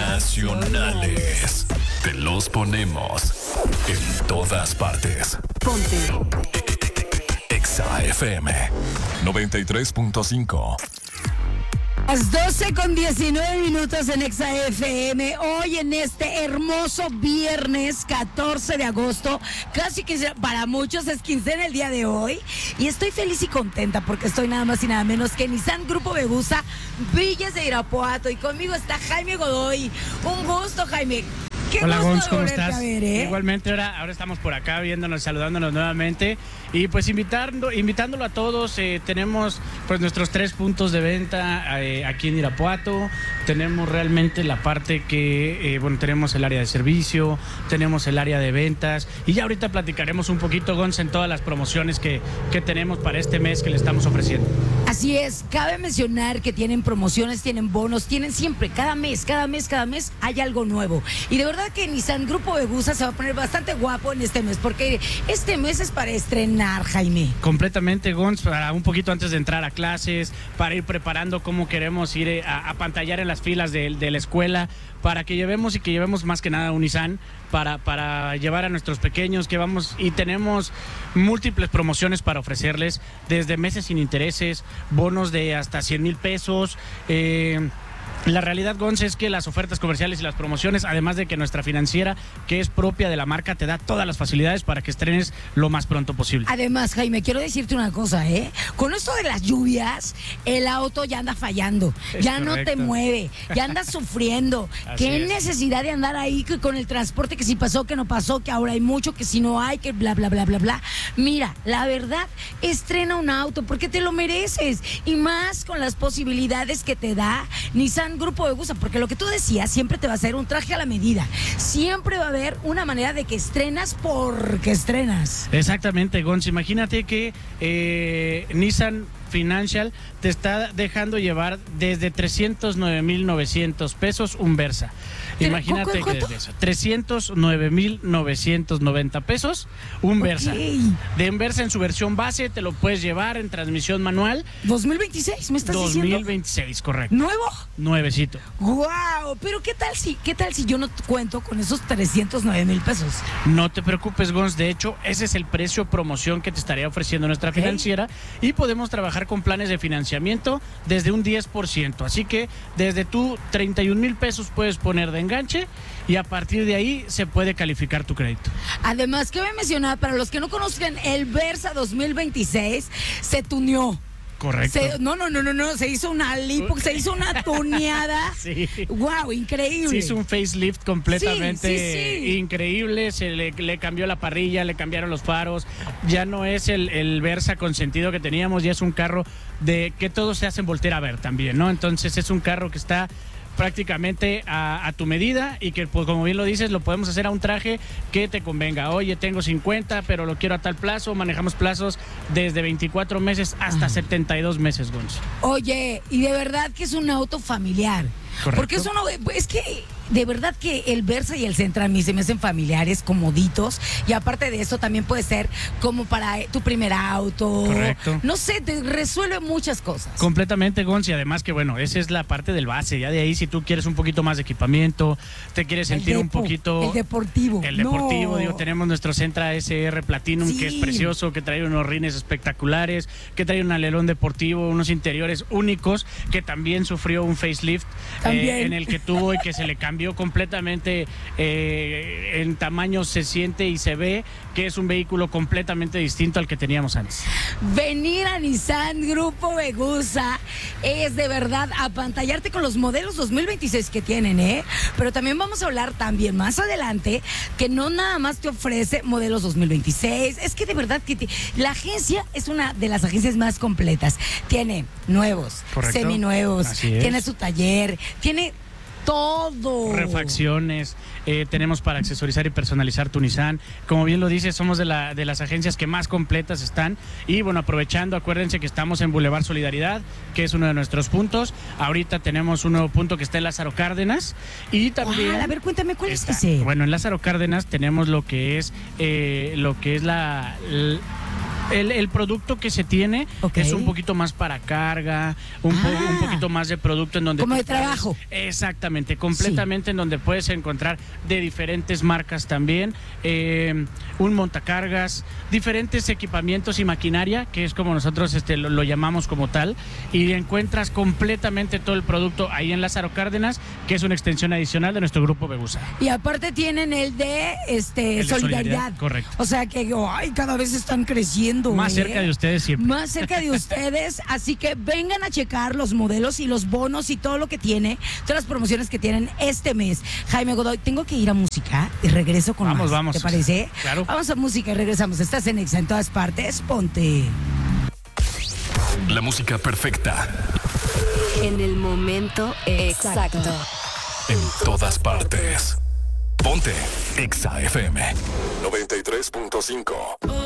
nacionales. Te los ponemos en todas partes. Ponte Exa FM 93.5. Las 12:19 en Exa FM, hoy en este hermoso viernes 14 de agosto, casi que para muchos es quincena el día de hoy, y estoy feliz y contenta porque estoy nada más y nada menos que Nissan Grupo Vegusa, Villas de Irapuato, y conmigo está Jaime Godoy. Un gusto, Jaime. Hola, Gonz, ¿cómo estás? Igualmente, ahora estamos por acá viéndonos, saludándonos nuevamente y pues invitándolo a todos. Tenemos pues nuestros 3 puntos de venta aquí en Irapuato. Tenemos realmente la parte que, tenemos el área de servicio, tenemos el área de ventas, y ya ahorita platicaremos un poquito, Gonz, en todas las promociones que tenemos para este mes que le estamos ofreciendo. Así es, cabe mencionar que tienen promociones, tienen bonos, tienen siempre, cada mes hay algo nuevo. Y de verdad que Nissan Grupo Vegusa se va a poner bastante guapo en este mes, porque este mes es para estrenar, Jaime. Completamente, Gonz, para un poquito antes de entrar a clases, para ir preparando cómo queremos ir a pantallar en las filas de la escuela, para que llevemos más que nada un Nissan para llevar a nuestros pequeños y tenemos múltiples promociones para ofrecerles, desde meses sin intereses, bonos de hasta 100,000 pesos. La realidad, Gonz, es que las ofertas comerciales y las promociones, además de que nuestra financiera, que es propia de la marca, te da todas las facilidades para que estrenes lo más pronto posible. Además, Jaime, quiero decirte una cosa, con esto de las lluvias, el auto ya anda fallando, ya correcto. No te mueve, ya andas sufriendo. ¿Qué necesidad de andar ahí con el transporte, que si pasó, que no pasó, que ahora hay mucho, que si no hay, que bla, bla, bla, bla, bla? Mira, la verdad, estrena un auto porque te lo mereces, y más con las posibilidades que te da Nissan Grupo Vegusa, porque lo que tú decías, siempre te va a hacer un traje a la medida, siempre va a haber una manera de que estrenas porque estrenas. Exactamente, Gonz, imagínate que Nissan Financial te está dejando llevar desde 309,900 pesos un Versa. Imagínate que desde eso, 309,990 pesos un Versa. De un Versa en su versión base, te lo puedes llevar en transmisión manual. 2026, ¿me estás diciendo? 2026, correcto. ¿Nuevo? Nuevecito. ¡Wow! Pero ¿qué tal si yo no cuento con esos 309,000 pesos? No te preocupes, Gonz. De hecho, ese es el precio promoción que te estaría ofreciendo nuestra financiera, y podemos trabajar con planes de financiamiento desde un 10%. Así que desde tu 31,000 pesos puedes poner de enganche, y a partir de ahí se puede calificar tu crédito. Además, cabe mencionar, para los que no conozcan, el Versa 2026 se tuneó. Correcto. No, se hizo una se hizo una tuneada. Sí. Wow, increíble. Se hizo un facelift completamente sí. increíble, le cambió la parrilla, le cambiaron los faros, ya no es el Versa consentido que teníamos, ya es un carro de que todos se hacen voltear a ver también, ¿no? Entonces es un carro que está prácticamente a tu medida, y que, pues, como bien lo dices, lo podemos hacer a un traje que te convenga. Oye, tengo 50, pero lo quiero a tal plazo. Manejamos plazos desde 24 meses hasta 72 meses, Gonz. Oye, y de verdad que es un auto familiar. Correcto. Porque eso no, es que de verdad que el Versa y el Sentra a mí se me hacen familiares, comoditos, y aparte de eso también puede ser como para tu primer auto. Correcto. No sé, te resuelve muchas cosas. Completamente, Gonz, y además que esa es la parte del base. Ya de ahí, si tú quieres un poquito más de equipamiento, te quieres sentir un poquito... El deportivo. Tenemos nuestro Sentra SR Platinum, que es precioso, que trae unos rines espectaculares, que trae un alerón deportivo, unos interiores únicos, que también sufrió un facelift en el que tuvo, y que se le cambió completamente en tamaño. Se siente y se ve que es un vehículo completamente distinto al que teníamos antes. Venir a Nissan Grupo Vegusa es de verdad apantallarte con los modelos 2026 que tienen, pero también vamos a hablar también más adelante que no nada más te ofrece modelos 2026, es que de verdad que la agencia es una de las agencias más completas. Tiene nuevos, correcto, seminuevos, tiene su taller, tiene todo. Refacciones, tenemos para accesorizar y personalizar tu Nissan. Como bien lo dices, somos de las agencias que más completas están. Y bueno, aprovechando, acuérdense que estamos en Boulevard Solidaridad, que es uno de nuestros puntos. Ahorita tenemos un nuevo punto que está en Lázaro Cárdenas. Y también... a ver, cuéntame, ¿cuál es ese? Bueno, en Lázaro Cárdenas tenemos lo que es El producto que se tiene es un poquito más para carga, un poquito más de producto en donde... Como de trabajo. Exactamente, completamente, en donde puedes encontrar de diferentes marcas también, un montacargas, diferentes equipamientos y maquinaria, que es como nosotros lo llamamos como tal, y encuentras completamente todo el producto ahí en Lázaro Cárdenas, que es una extensión adicional de nuestro grupo Begusa. Y aparte tienen el de El de solidaridad, correcto. O sea que cada vez están creciendo. Más cerca de ustedes siempre. Más cerca de ustedes, así que vengan a checar los modelos y los bonos y todo lo que tiene, todas las promociones que tienen este mes. Jaime Godoy, tengo que ir a música y regreso con más. Vamos. ¿Te parece? Claro. Vamos a música y regresamos. Estás en Exa en todas partes. Ponte. La música perfecta. En el momento exacto. En todas partes. Ponte Exa FM 93.5.